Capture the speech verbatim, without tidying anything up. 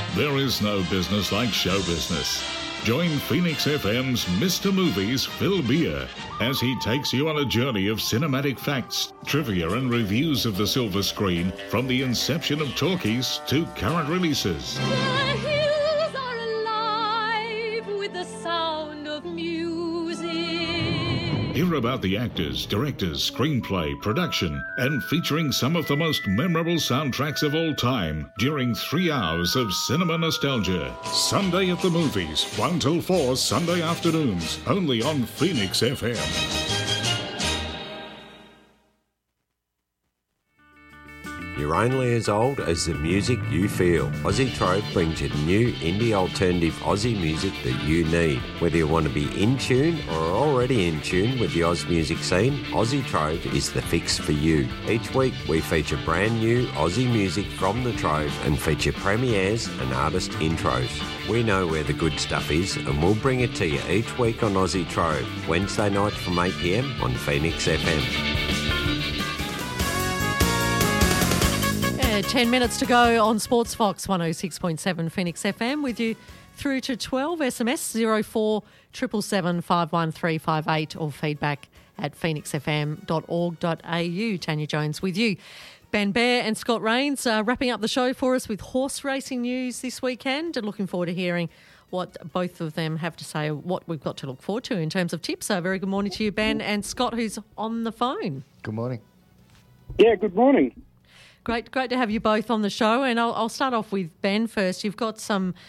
There is no business like show business. Join Phoenix F M's Mister Movies, Phil Beer, as he takes you on a journey of cinematic facts, trivia and reviews of the silver screen from the inception of talkies to current releases. The hills are alive with the sound of music. Hear about the actors, directors, screenplay, production, and featuring some of the most memorable soundtracks of all time during three hours of cinema nostalgia. Sunday at the Movies, one till four Sunday afternoons, only on Phoenix F M. You're only as old as the music you feel. Aussie Trove brings you new indie alternative Aussie music that you need. Whether you want to be in tune or are already in tune with the Oz music scene, Aussie Trove is the fix for you. Each week we feature brand new Aussie music from the Trove and feature premieres and artist intros. We know where the good stuff is and we'll bring it to you each week on Aussie Trove, Wednesday nights from eight p m on Phoenix F M. ten minutes to go on Sports Fox one oh six point seven Phoenix F M with you through to twelve. S M S zero four seven seven five one three five eight or feedback at phoenix f m dot org dot a u. Tanya Jones with you. Ben Bear and Scott Rains uh, wrapping up the show for us with horse racing news this weekend, and looking forward to hearing what both of them have to say, what we've got to look forward to in terms of tips. So very good morning to you, Ben, and Scott, who's on the phone. Good morning. Yeah, good morning. Great, great to have you both on the show. And I'll, I'll start off with Ben first. You've got some